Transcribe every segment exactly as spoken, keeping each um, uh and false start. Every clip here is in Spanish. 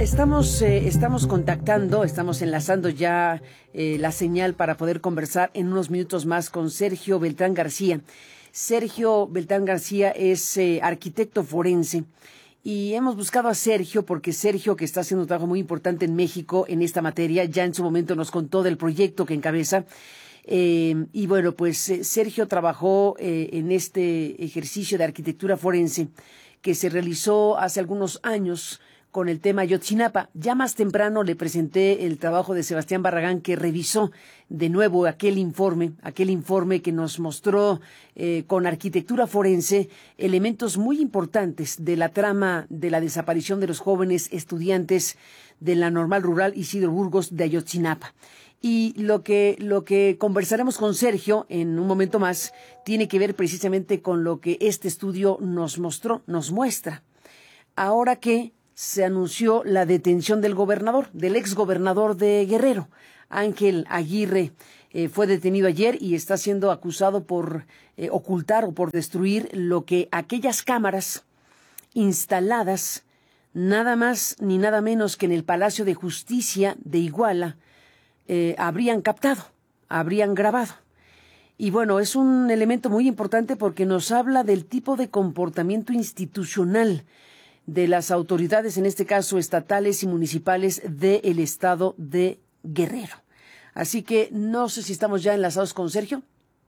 Estamos, eh, estamos contactando, estamos enlazando ya eh, la señal para poder conversar en unos minutos más con Sergio Beltrán García. Sergio Beltrán García es eh, arquitecto forense y hemos buscado a Sergio porque Sergio, que está haciendo un trabajo muy importante en México en esta materia, ya en su momento nos contó del proyecto que encabeza. Eh, y bueno, pues eh, Sergio trabajó eh, en este ejercicio de arquitectura forense que se realizó hace algunos años con el tema Ayotzinapa. Ya más temprano le presenté el trabajo de Sebastián Barragán, que revisó de nuevo aquel informe, aquel informe que nos mostró eh, con arquitectura forense elementos muy importantes de la trama de la desaparición de los jóvenes estudiantes de la Normal Rural Isidro Burgos de Ayotzinapa. Y lo que, lo que conversaremos con Sergio en un momento más tiene que ver precisamente con lo que este estudio nos mostró, nos muestra. Ahora que se anunció la detención del gobernador, del exgobernador de Guerrero, Ángel Aguirre, eh, fue detenido ayer y está siendo acusado por eh, ocultar o por destruir lo que aquellas cámaras instaladas nada más ni nada menos que en el Palacio de Justicia de Iguala eh, habrían captado, habrían grabado. Y bueno, es un elemento muy importante porque nos habla del tipo de comportamiento institucional de las autoridades, en este caso estatales y municipales del estado de Guerrero. Así que no sé si estamos ya enlazados con Sergio.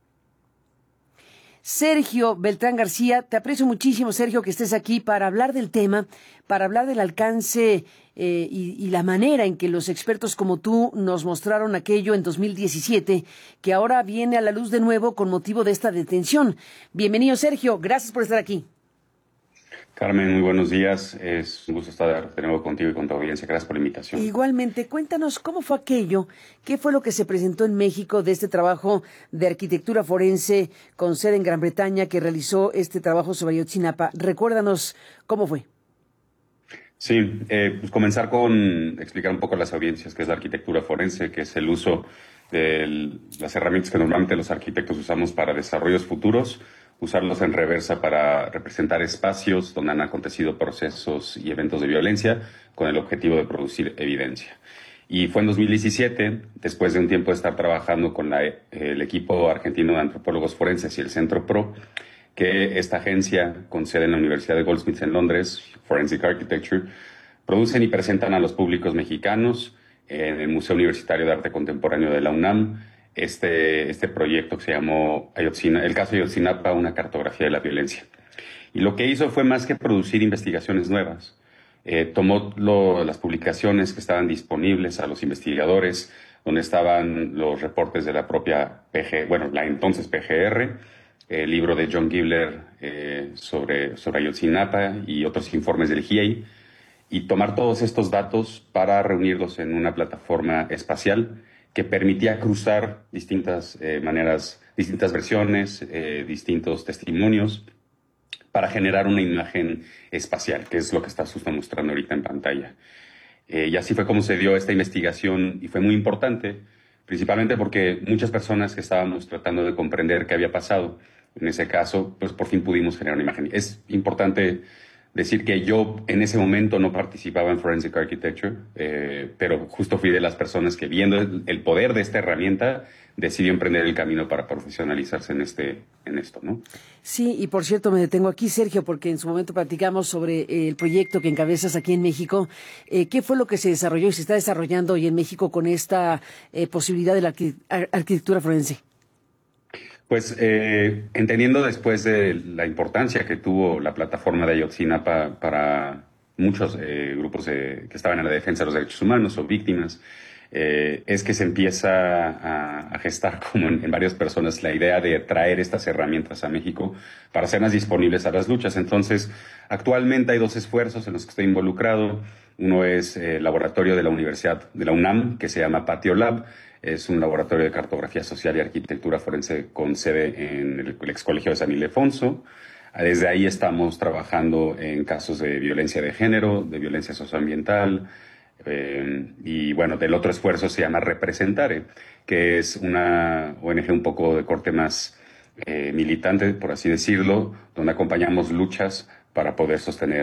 Sergio Beltrán García, te aprecio muchísimo, Sergio, que estés aquí para hablar del tema, para hablar del alcance eh, y, y la manera en que los expertos como tú nos mostraron aquello en dos mil diecisiete, que ahora viene a la luz de nuevo con motivo de esta detención. Bienvenido, Sergio, gracias por estar aquí. Carmen, muy buenos días. Es un gusto estar de nuevo contigo y con tu audiencia. Gracias por la invitación. Igualmente, cuéntanos cómo fue aquello, qué fue lo que se presentó en México de este trabajo de arquitectura forense con sede en Gran Bretaña que realizó este trabajo sobre Ayotzinapa. Recuérdanos cómo fue. Sí, eh, pues comenzar con explicar un poco a las audiencias qué es la arquitectura forense, que es el uso de las herramientas que normalmente los arquitectos usamos para desarrollos futuros, usarlos en reversa para representar espacios donde han acontecido procesos y eventos de violencia con el objetivo de producir evidencia. Y fue en dos mil diecisiete, después de un tiempo de estar trabajando con la, el equipo argentino de antropólogos forenses y el Centro Pro, que esta agencia, con sede en la Universidad de Goldsmiths en Londres, Forensic Architecture, producen y presentan a los públicos mexicanos en el Museo Universitario de Arte Contemporáneo de la UNAM este, este proyecto que se llamó Ayotzinapa, el caso de Ayotzinapa, una cartografía de la violencia. Y lo que hizo fue más que producir investigaciones nuevas. Eh, tomó lo, las publicaciones que estaban disponibles a los investigadores, donde estaban los reportes de la propia P G, bueno, la entonces P G R, el libro de John Gibler eh, sobre, sobre Ayotzinapa y otros informes del G I E I, y tomar todos estos datos para reunirlos en una plataforma espacial que permitía cruzar distintas eh, maneras, distintas versiones, eh, distintos testimonios, para generar una imagen espacial, que es lo que está justo mostrando ahorita en pantalla. Eh, y así fue como se dio esta investigación, y fue muy importante, principalmente porque muchas personas que estábamos tratando de comprender qué había pasado, en ese caso, pues por fin pudimos generar una imagen. Es importante decir que yo en ese momento no participaba en Forensic Architecture, eh, pero justo fui de las personas que, viendo el, el poder de esta herramienta, decidió emprender el camino para profesionalizarse en este, en esto, ¿no? Sí, y por cierto me detengo aquí, Sergio, porque en su momento platicamos sobre eh, el proyecto que encabezas aquí en México. Eh, ¿Qué fue lo que se desarrolló y se está desarrollando hoy en México con esta eh, posibilidad de la arqui- ar- arquitectura forense? Pues eh, entendiendo después de la importancia que tuvo la plataforma de Ayotzinapa para muchos eh, grupos de, que estaban en la defensa de los derechos humanos o víctimas, eh, es que se empieza a, a gestar como en, en varias personas la idea de traer estas herramientas a México para hacerlas disponibles a las luchas. Entonces, actualmente hay dos esfuerzos en los que estoy involucrado. Uno es el laboratorio de la Universidad de la UNAM, que se llama Patio Lab. Es un laboratorio de cartografía social y arquitectura forense con sede en el, el ex colegio de San Ildefonso. Desde ahí estamos trabajando en casos de violencia de género, de violencia socioambiental. Eh, y bueno, del otro esfuerzo se llama Representare, que es una O N G un poco de corte más eh, militante, por así decirlo, donde acompañamos luchas para poder sostener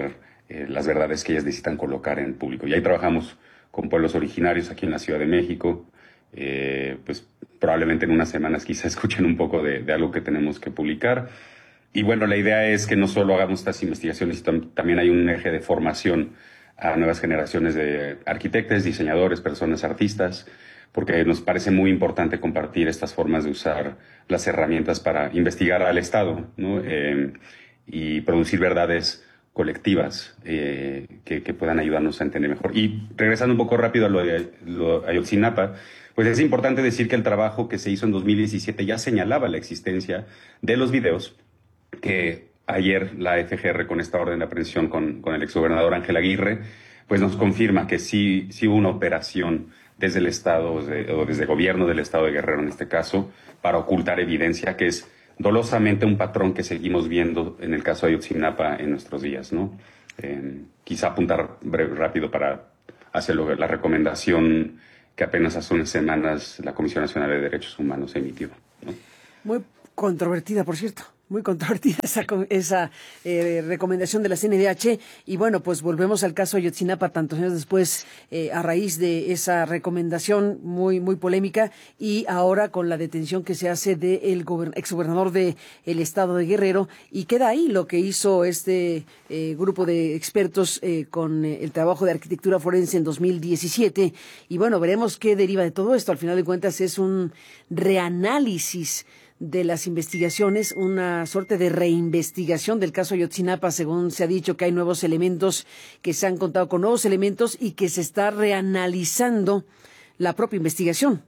eh, las verdades que ellas necesitan colocar en público. Y ahí trabajamos con pueblos originarios aquí en la Ciudad de México. Eh, pues probablemente en unas semanas quizá escuchen un poco de, de algo que tenemos que publicar. Y bueno, la idea es que no solo hagamos estas investigaciones, también hay un eje de formación a nuevas generaciones de arquitectos, diseñadores, personas, artistas, porque nos parece muy importante compartir estas formas de usar las herramientas para investigar al Estado, ¿no? Eh, y producir verdades colectivas eh, que, que puedan ayudarnos a entender mejor. Y regresando un poco rápido a lo de lo, Ayotzinapa, pues es importante decir que el trabajo que se hizo en dos mil diecisiete ya señalaba la existencia de los videos que ayer la F G R, con esta orden de aprehensión con, con el exgobernador Ángel Aguirre, pues nos confirma que sí, sí hubo una operación desde el Estado de, o desde el gobierno del Estado de Guerrero en este caso para ocultar evidencia, que es dolosamente un patrón que seguimos viendo en el caso de Ayotzinapa en nuestros días, ¿no? Eh, quizá apuntar breve, rápido para hacer lo, la recomendación que apenas hace unas semanas la Comisión Nacional de Derechos Humanos emitió, ¿no? Muy controvertida, por cierto. Muy controvertida esa, esa eh, recomendación de la C N D H. Y bueno, pues volvemos al caso Ayotzinapa tantos años después, eh, a raíz de esa recomendación muy muy polémica, y ahora con la detención que se hace del exgobernador del estado de Guerrero, y queda ahí lo que hizo este eh, grupo de expertos eh, con eh, el trabajo de arquitectura forense en dos mil diecisiete. Y bueno, veremos qué deriva de todo esto. Al final de cuentas es un reanálisis de las investigaciones, una suerte de reinvestigación del caso Ayotzinapa, según se ha dicho que hay nuevos elementos, que se han contado con nuevos elementos y que se está reanalizando la propia investigación.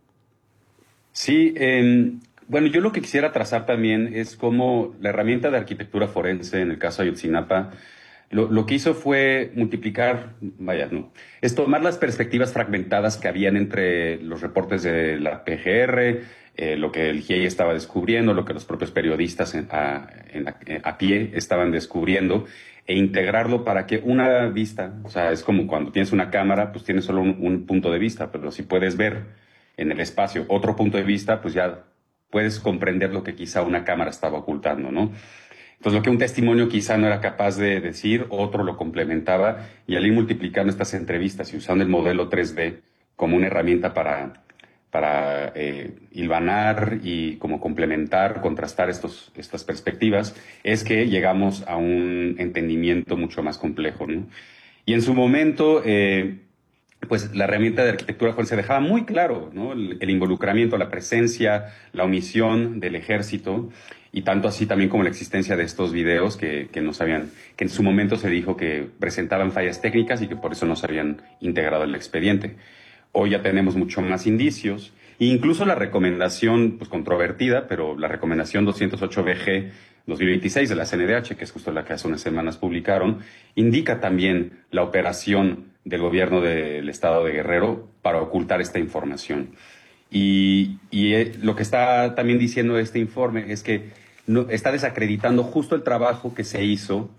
Sí, eh, bueno, yo lo que quisiera trazar también es cómo la herramienta de arquitectura forense en el caso Ayotzinapa Lo, lo que hizo fue multiplicar, vaya, no, es tomar las perspectivas fragmentadas que habían entre los reportes de la P G R, eh, lo que el G I E I estaba descubriendo, lo que los propios periodistas en, a, en la, a pie estaban descubriendo, e integrarlo para que una vista, o sea, es como cuando tienes una cámara, pues tienes solo un, un punto de vista, pero si puedes ver en el espacio otro punto de vista, pues ya puedes comprender lo que quizá una cámara estaba ocultando, ¿no? Entonces, lo que un testimonio quizá no era capaz de decir, otro lo complementaba, y al ir multiplicando estas entrevistas y usando el modelo tres D como una herramienta para, para eh, hilvanar y como complementar, contrastar estos, estas perspectivas, es que llegamos a un entendimiento mucho más complejo, ¿no? Y en su momento, eh, pues la herramienta de arquitectura forense dejaba muy claro, ¿no? el, el involucramiento, la presencia, la omisión del ejército, y tanto así también como la existencia de estos videos que, que no sabían, que en su momento se dijo que presentaban fallas técnicas y que por eso no se habían integrado el expediente. Hoy ya tenemos mucho más indicios, e incluso la recomendación, pues controvertida, pero la recomendación doscientos ocho B G dos mil veintiséis de la C N D H, que es justo la que hace unas semanas publicaron, indica también la operación del gobierno del estado de Guerrero para ocultar esta información. Y, y eh, lo que está también diciendo este informe es que no, está desacreditando justo el trabajo que se hizo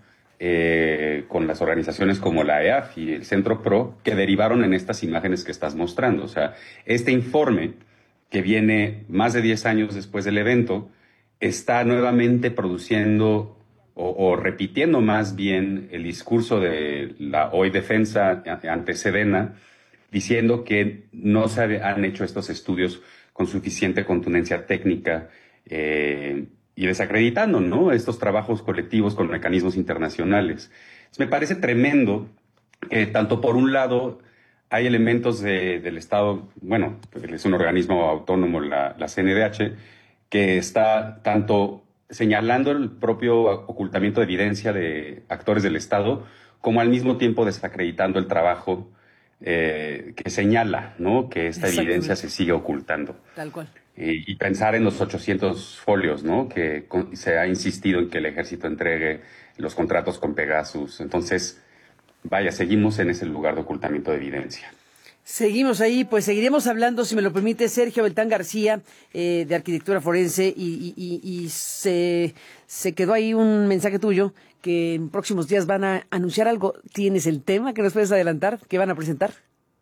eh, con las organizaciones como la E A F y el Centro PRO, que derivaron en estas imágenes que estás mostrando. O sea, este informe, que viene más de diez años después del evento, está nuevamente produciendo o, o repitiendo más bien el discurso de la hoy defensa ante Sedena, diciendo que no se han hecho estos estudios con suficiente contundencia técnica eh, y desacreditando, ¿no?, estos trabajos colectivos con mecanismos internacionales. Entonces, me parece tremendo que tanto por un lado hay elementos de, del Estado, bueno, es un organismo autónomo, la, la C N D H, que está tanto señalando el propio ocultamiento de evidencia de actores del Estado, como al mismo tiempo desacreditando el trabajo Eh, que señala, ¿no?, que esta evidencia se sigue ocultando. Tal cual. Y, y pensar en los ochocientos folios, ¿no?, que con, se ha insistido en que el ejército entregue los contratos con Pegasus. Entonces, vaya, seguimos en ese lugar de ocultamiento de evidencia. Seguimos ahí, pues seguiremos hablando, si me lo permite, Sergio Beltrán García, eh, de Arquitectura Forense, y, y, y, y se, se quedó ahí un mensaje tuyo, que en próximos días van a anunciar algo. ¿Tienes el tema que nos puedes adelantar? ¿Qué van a presentar?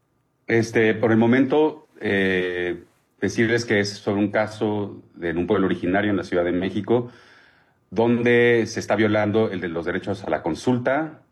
Este, por el momento, eh, decirles que es sobre un caso de un pueblo originario en la Ciudad de México, donde se está violando el de los derechos a la consulta,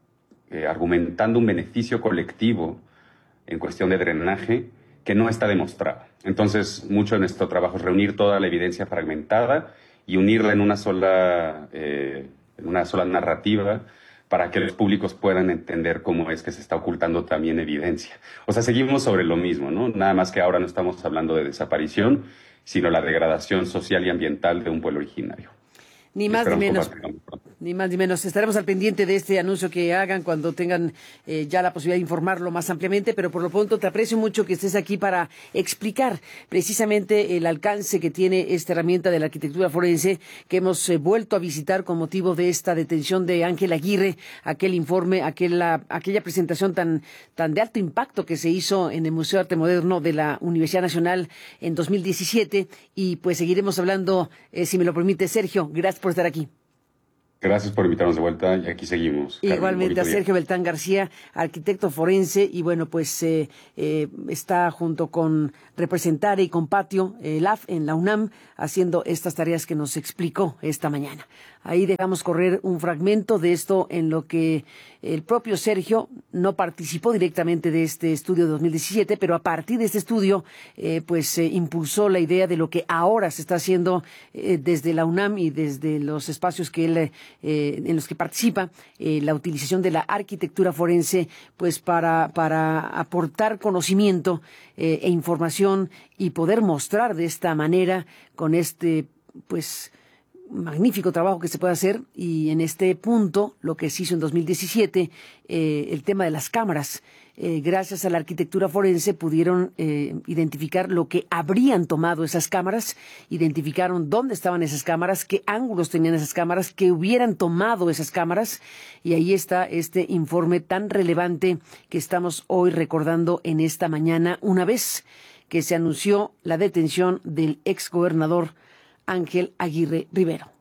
eh, argumentando un beneficio colectivo en cuestión de drenaje que no está demostrado. Entonces, mucho de nuestro trabajo es reunir toda la evidencia fragmentada y unirla en una sola, eh, en una sola narrativa para que los públicos puedan entender cómo es que se está ocultando también evidencia. O sea, seguimos sobre lo mismo, ¿no? Nada más que ahora no estamos hablando de desaparición, sino la degradación social y ambiental de un pueblo originario. Ni más ni menos. Ni más ni menos. Estaremos al pendiente de este anuncio que hagan cuando tengan eh, ya la posibilidad de informarlo más ampliamente, pero por lo pronto te aprecio mucho que estés aquí para explicar precisamente el alcance que tiene esta herramienta de la arquitectura forense que hemos eh, vuelto a visitar con motivo de esta detención de Ángel Aguirre, aquel informe, aquella, aquella presentación tan, tan de alto impacto que se hizo en el Museo de Arte Moderno de la Universidad Nacional en dos mil diecisiete, y pues seguiremos hablando, eh, si me lo permite, Sergio. Gracias por estar aquí. Gracias por invitarnos de vuelta y aquí seguimos. Igualmente a Sergio Beltrán García, arquitecto forense, y bueno, pues eh, eh, está junto con Representare y con Patio eh, L A F en la UNAM haciendo estas tareas que nos explicó esta mañana. Ahí dejamos correr un fragmento de esto en lo que el propio Sergio no participó directamente de este estudio de dos mil diecisiete, pero a partir de este estudio eh, pues eh, impulsó la idea de lo que ahora se está haciendo eh, desde la UNAM y desde los espacios que él, eh, en los que participa, eh, la utilización de la arquitectura forense pues para, para aportar conocimiento eh, e información y poder mostrar de esta manera con este pues magnífico trabajo que se puede hacer. Y en este punto, lo que se hizo en dos mil diecisiete, eh, el tema de las cámaras, eh, gracias a la arquitectura forense pudieron eh, identificar lo que habrían tomado esas cámaras, identificaron dónde estaban esas cámaras, qué ángulos tenían esas cámaras, qué hubieran tomado esas cámaras, y ahí está este informe tan relevante que estamos hoy recordando en esta mañana, una vez que se anunció la detención del exgobernador Ángel Aguirre Rivero.